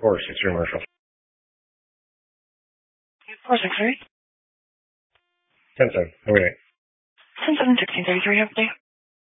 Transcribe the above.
463 Marshall. 463? 10-7. How are you? 10-7, 1633, have a day.